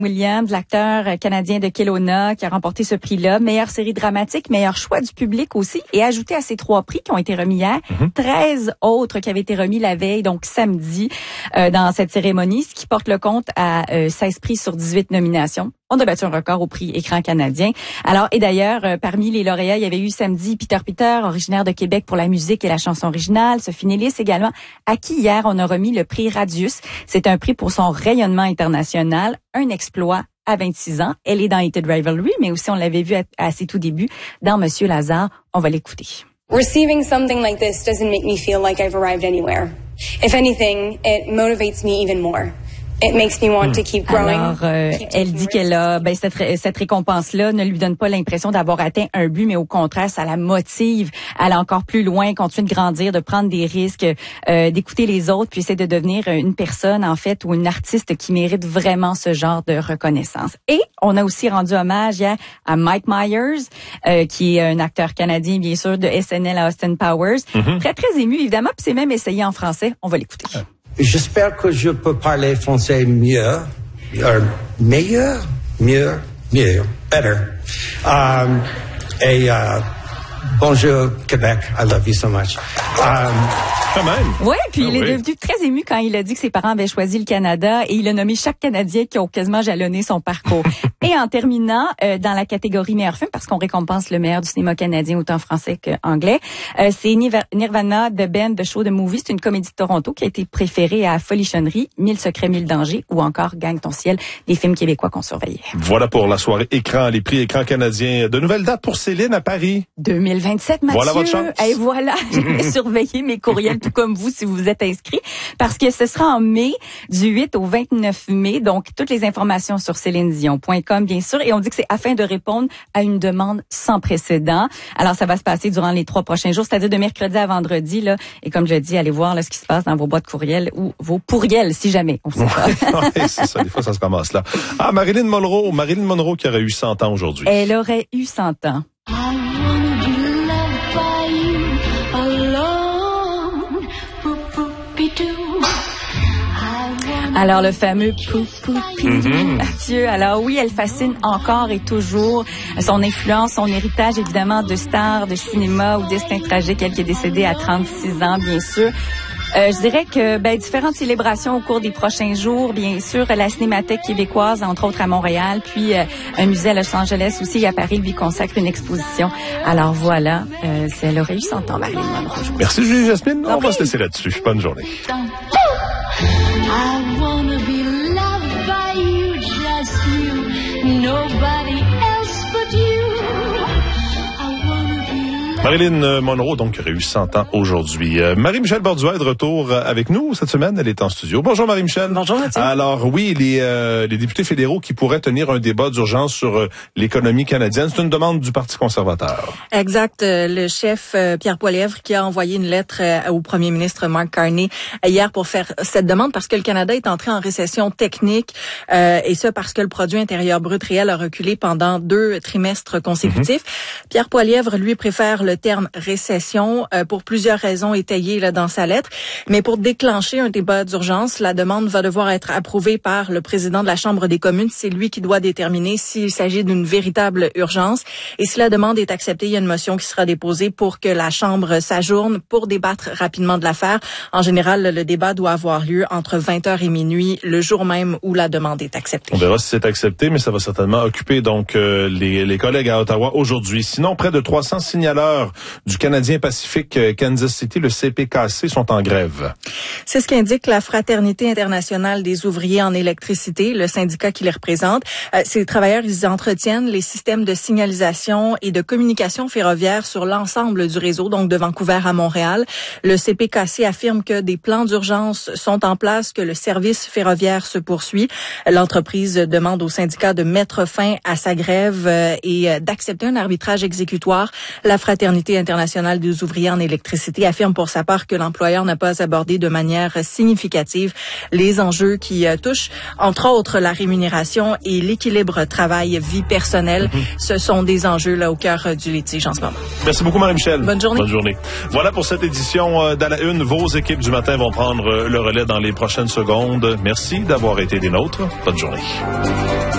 Williams, l'acteur canadien de Kelowna, qui a remporté ce prix-là. Meilleure série dramatique, meilleur choix du public aussi. Et ajouté à ces 3 prix qui ont été remis hier, 13 autres qui avaient été remis la veille, donc samedi, dans cette cérémonie, ce qui porte le compte à 16 prix sur 18 nominations. On a battu un record au prix Écran canadien. Alors, et d'ailleurs, parmi les lauréats, il y avait eu samedi Peter, originaire de Québec pour la musique et la chanson originale. Sophie Nélis également, à qui hier on a remis le prix Radius. C'est un prix pour son rayonnement international, un exploit à 26 ans. Elle est dans Heated Rivalry, mais aussi on l'avait vu à ses tout débuts dans Monsieur Lazare. On va l'écouter. Receiving something like this doesn't make me feel like I've arrived anywhere. If anything, it motivates me even more. It makes me want to keep growing. Alors, elle dit qu'elle a, cette récompense-là ne lui donne pas l'impression d'avoir atteint un but, mais au contraire, ça la motive à aller encore plus loin, continuer de grandir, de prendre des risques, d'écouter les autres, puis essayer de devenir une personne, en fait, ou une artiste qui mérite vraiment ce genre de reconnaissance. Et on a aussi rendu hommage hier à Mike Myers, qui est un acteur canadien, bien sûr, de SNL à Austin Powers. Très, très ému, évidemment, puis c'est même essayé en français. On va l'écouter. J'espère que je peux parler français mieux, meilleur, better. Bonjour Québec, I love you so much. Quand même. Ouais, puis il est devenu très ému quand il a dit que ses parents avaient choisi le Canada et il a nommé chaque Canadien qui a quasiment jalonné son parcours. Et en terminant, dans la catégorie meilleur film, parce qu'on récompense le meilleur du cinéma canadien autant français qu'anglais, c'est Nirvana, The Band, The Show, The Movie. C'est une comédie de Toronto qui a été préférée à Folichonnerie, 1000 secrets, 1000 dangers ou encore Gagne ton ciel, des films québécois qu'on surveillait. Voilà pour la soirée Écran, les prix Écran canadiens. De nouvelles dates pour Céline à Paris. 2027, Mathieu. Voilà votre chance. Et voilà, je vais surveiller mes courriels tout comme vous si vous vous êtes inscrit, parce que ce sera en mai, du 8 au 29 mai. Donc, toutes les informations sur célinedion.com, bien sûr. Et on dit que c'est afin de répondre à une demande sans précédent. Alors, ça va se passer durant les 3 prochains jours, c'est-à-dire de mercredi à vendredi, là. Et comme je le dis, allez voir, là, ce qui se passe dans vos boîtes courriels ou vos pourriels, si jamais. On sait pas. Ouais, c'est ça. Des fois, ça se ramasse là. Ah, Marilyn Monroe qui aurait eu 100 ans aujourd'hui. Elle aurait eu 100 ans. Alors, le fameux Mathieu. Alors oui, elle fascine encore et toujours. Son influence, son héritage, évidemment, de star de cinéma ou destin tragique, elle qui est décédée à 36 ans, bien sûr. Je dirais que différentes célébrations au cours des prochains jours, bien sûr, la Cinémathèque québécoise, entre autres à Montréal, puis un musée à Los Angeles aussi, à Paris, lui consacre une exposition. Alors voilà, elle aurait eu 100 ans, Marilyn Monroe. Merci Julie Jasmine, on va se laisser là-dessus. Bonne journée. I wanna be loved by you, just you, nobody else but you. Marilyn Monroe, donc, qui aurait eu 100 ans aujourd'hui. Marie-Michel Borduas est de retour avec nous cette semaine. Elle est en studio. Bonjour Marie-Michel. Bonjour Mathieu. Alors oui, les députés fédéraux qui pourraient tenir un débat d'urgence sur l'économie canadienne, c'est une demande du Parti conservateur. Exact. Le chef Pierre Poilievre qui a envoyé une lettre au premier ministre Mark Carney hier pour faire cette demande parce que le Canada est entré en récession technique et ça parce que le produit intérieur brut réel a reculé pendant 2 trimestres consécutifs. Pierre Poilievre, lui, préfère le terme récession pour plusieurs raisons étayées là dans sa lettre. Mais pour déclencher un débat d'urgence, la demande va devoir être approuvée par le président de la Chambre des communes. C'est lui qui doit déterminer s'il s'agit d'une véritable urgence. Et si la demande est acceptée, il y a une motion qui sera déposée pour que la Chambre s'ajourne pour débattre rapidement de l'affaire. En général, le débat doit avoir lieu entre 20h et minuit, le jour même où la demande est acceptée. On verra si c'est accepté, mais ça va certainement occuper donc les collègues à Ottawa aujourd'hui. Sinon, près de 300 signaleurs du Canadien Pacifique Kansas City, le CPKC, sont en grève. C'est ce qu'indique la Fraternité internationale des ouvriers en électricité, le syndicat qui les représente. Ces travailleurs, ils entretiennent les systèmes de signalisation et de communication ferroviaire sur l'ensemble du réseau, donc de Vancouver à Montréal. Le CPKC affirme que des plans d'urgence sont en place, que le service ferroviaire se poursuit. L'entreprise demande au syndicat de mettre fin à sa grève et d'accepter un arbitrage exécutoire. La Fraternité internationale des ouvriers en électricité affirme pour sa part que l'employeur n'a pas abordé de manière significative les enjeux qui touchent, entre autres, la rémunération et l'équilibre travail-vie personnelle. Ce sont des enjeux là au cœur du litige en ce moment. Merci beaucoup Marie-Michel. Bonne journée. Bonne journée. Voilà pour cette édition d'À la Une. Vos équipes du matin vont prendre le relais dans les prochaines secondes. Merci d'avoir été des nôtres. Bonne journée.